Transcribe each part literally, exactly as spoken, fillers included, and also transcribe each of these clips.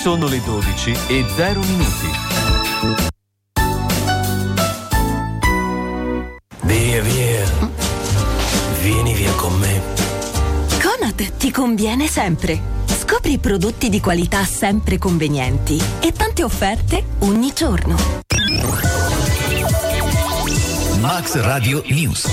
Sono le dodici e zero minuti. Via, via. Vieni via con me. Conad ti conviene sempre. Scopri prodotti di qualità sempre convenienti e tante offerte ogni giorno. Max Radio News.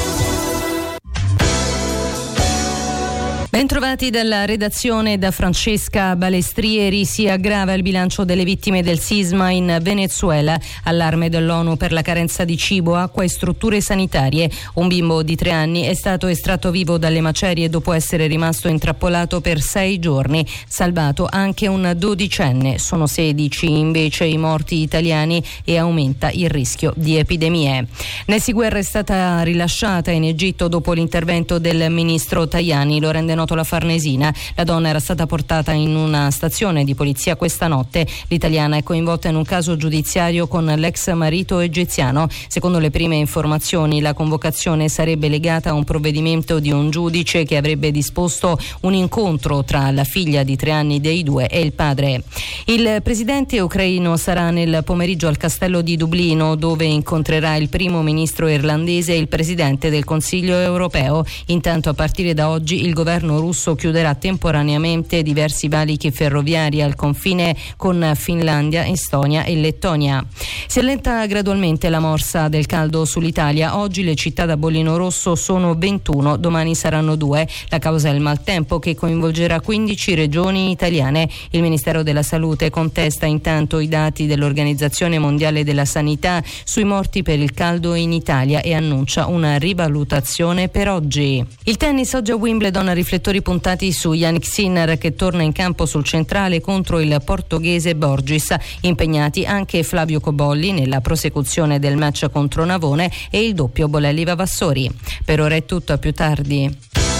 Bentrovati dalla redazione da Francesca Balestrieri. Si aggrava il bilancio delle vittime del sisma in Venezuela. Allarme dell'ONU per la carenza di cibo, acqua e strutture sanitarie. Un bimbo di tre anni è stato estratto vivo dalle macerie dopo essere rimasto intrappolato per sei giorni. Salvato anche un dodicenne. Sono sedici invece i morti italiani e aumenta il rischio di epidemie. Nessi Guerra è stata rilasciata in Egitto dopo l'intervento del ministro Tajani. Lo rende noto la Farnesina. La donna era stata portata in una stazione di polizia questa notte. L'italiana è coinvolta in un caso giudiziario con l'ex marito egiziano. Secondo le prime informazioni, la convocazione sarebbe legata a un provvedimento di un giudice che avrebbe disposto un incontro tra la figlia di tre anni dei due e il padre. Il presidente ucraino sarà nel pomeriggio al castello di Dublino, dove incontrerà il primo ministro irlandese e il presidente del Consiglio europeo. Intanto, a partire da oggi, il governo russo chiuderà temporaneamente diversi valichi ferroviari al confine con Finlandia, Estonia e Lettonia. Si allenta gradualmente la morsa del caldo sull'Italia. Oggi le città da bollino rosso sono ventuno, domani saranno due. La causa è il maltempo che coinvolgerà quindici regioni italiane. Il Ministero della Salute contesta intanto i dati dell'Organizzazione Mondiale della Sanità sui morti per il caldo in Italia e annuncia una rivalutazione per oggi. Il tennis oggi a Wimbledon, riflettori puntati su Jannik Sinner che torna in campo sul centrale contro il portoghese Borgis. Impegnati anche Flavio Cobolli nella prosecuzione del match contro Navone e il doppio Bolelli-Vavassori. Per ora è tutto, a più tardi.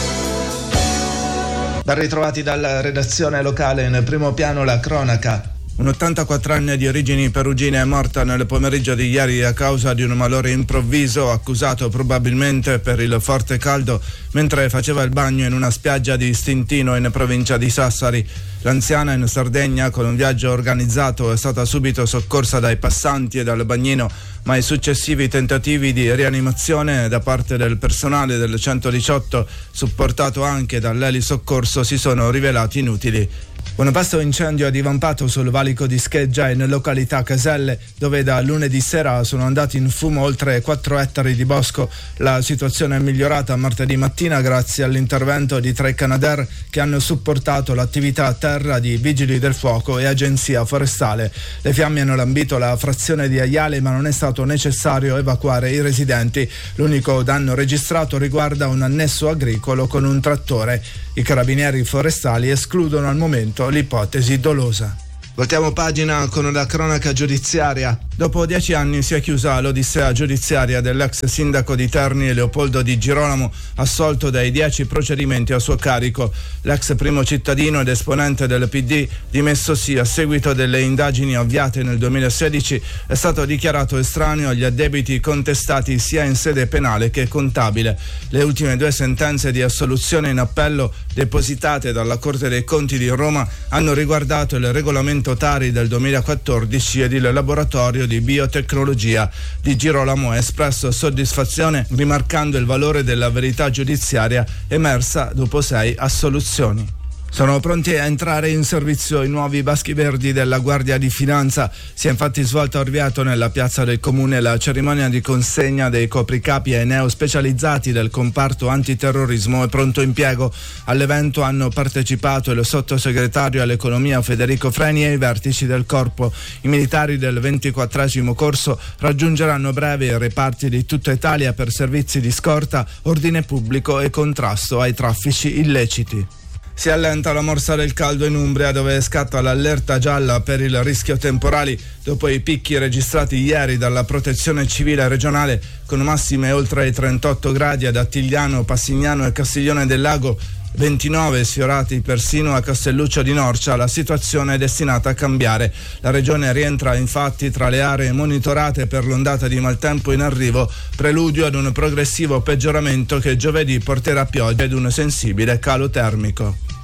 Ben ritrovati dalla redazione locale. In primo piano la cronaca. Un ottantaquattrenne di origini perugine è morta nel pomeriggio di ieri a causa di un malore improvviso, accusato probabilmente per il forte caldo mentre faceva il bagno in una spiaggia di Stintino in provincia di Sassari. L'anziana in Sardegna, con un viaggio organizzato, è stata subito soccorsa dai passanti e dal bagnino, ma i successivi tentativi di rianimazione da parte del personale del centodiciotto, supportato anche dall'elisoccorso, si sono rivelati inutili. Un vasto incendio è divampato sul valico di Scheggia in località Caselle, dove da lunedì sera sono andati in fumo oltre quattro ettari di bosco. La situazione è migliorata martedì mattina grazie all'intervento di tre Canadair che hanno supportato l'attività a terra di vigili del fuoco e agenzia forestale. Le fiamme hanno lambito la frazione di Aiale, ma non è stato necessario evacuare i residenti. L'unico danno registrato riguarda un annesso agricolo con un trattore. I carabinieri forestali escludono al momento l'ipotesi dolosa. Voltiamo pagina con la cronaca giudiziaria. Dopo dieci anni si è chiusa l'odissea giudiziaria dell'ex sindaco di Terni Leopoldo Di Girolamo, assolto dai dieci procedimenti a suo carico. L'ex primo cittadino ed esponente del P D, dimessosi a seguito delle indagini avviate nel duemilasedici, è stato dichiarato estraneo agli addebiti contestati sia in sede penale che contabile. Le ultime due sentenze di assoluzione in appello depositate dalla Corte dei Conti di Roma hanno riguardato il regolamento Tari del duemilaquattordici ed il laboratorio di biotecnologia. Di Girolamo ha espresso soddisfazione rimarcando il valore della verità giudiziaria emersa dopo sei assoluzioni. Sono pronti a entrare in servizio i nuovi baschi verdi della Guardia di Finanza. Si è infatti svolta a Orvieto, nella piazza del comune, la cerimonia di consegna dei copricapi ai neospecializzati del comparto antiterrorismo e pronto impiego. All'evento hanno partecipato il sottosegretario all'economia Federico Freni e i vertici del corpo. I militari del ventiquattresimo corso raggiungeranno a breve i reparti di tutta Italia per servizi di scorta, ordine pubblico e contrasto ai traffici illeciti. Si allenta la morsa del caldo in Umbria, dove scatta l'allerta gialla per il rischio temporali dopo i picchi registrati ieri dalla Protezione Civile regionale, con massime oltre i trentotto gradi ad Attigliano, Passignano e Castiglione del Lago, ventinove sfiorati persino a Castelluccio di Norcia. La situazione è destinata a cambiare. La regione rientra infatti tra le aree monitorate per l'ondata di maltempo in arrivo, preludio ad un progressivo peggioramento che giovedì porterà pioggia ed un sensibile calo termico.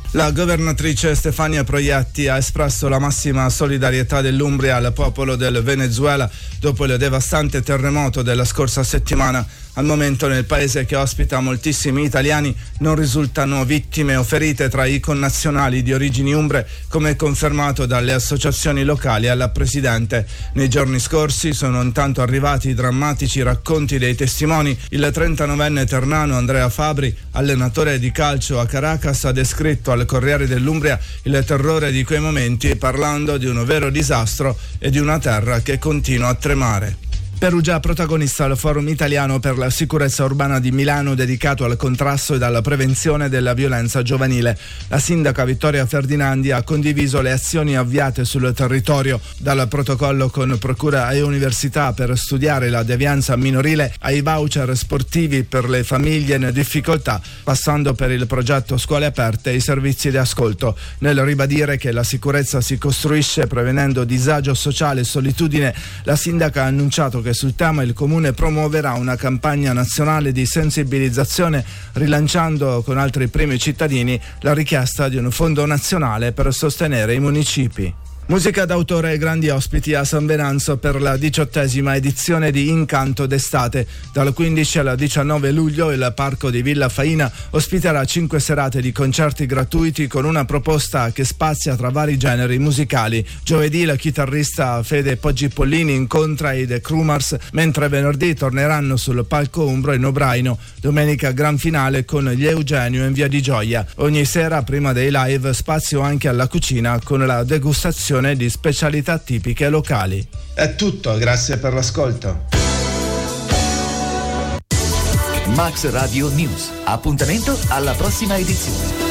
La governatrice Stefania Proietti ha espresso la massima solidarietà dell'Umbria al popolo del Venezuela dopo il devastante terremoto della scorsa settimana. Al momento nel paese, che ospita moltissimi italiani, non risultano vittime o ferite tra i connazionali di origini umbre, come confermato dalle associazioni locali alla Presidente. Nei giorni scorsi sono intanto arrivati i drammatici racconti dei testimoni. Il trentanovenne ternano Andrea Fabri, allenatore di calcio a Caracas, ha descritto al Corriere dell'Umbria il terrore di quei momenti, parlando di un vero disastro e di una terra che continua a tremare. Perugia protagonista al Forum Italiano per la Sicurezza Urbana di Milano, dedicato al contrasto ed alla prevenzione della violenza giovanile. La sindaca Vittoria Ferdinandi ha condiviso le azioni avviate sul territorio, dal protocollo con procura e università per studiare la devianza minorile ai voucher sportivi per le famiglie in difficoltà, passando per il progetto Scuole Aperte e i servizi di ascolto. Nel ribadire che la sicurezza si costruisce prevenendo disagio sociale e solitudine, la sindaca ha annunciato che sul tema il Comune promuoverà una campagna nazionale di sensibilizzazione, rilanciando con altri primi cittadini la richiesta di un fondo nazionale per sostenere i municipi. Musica d'autore e grandi ospiti a San Venanzo per la diciottesima edizione di Incanto d'estate. Dal quindici al diciannove luglio il parco di Villa Faina ospiterà cinque serate di concerti gratuiti con una proposta che spazia tra vari generi musicali. Giovedì il chitarrista Fede Poggi Pollini incontra i The Crumars, mentre venerdì torneranno sul palco umbro in Obraino. Domenica gran finale con gli Eugenio in Via di Gioia. Ogni sera, prima dei live, spazio anche alla cucina con la degustazione di specialità tipiche locali. È tutto, grazie per l'ascolto. Max Radio News. Appuntamento alla prossima edizione.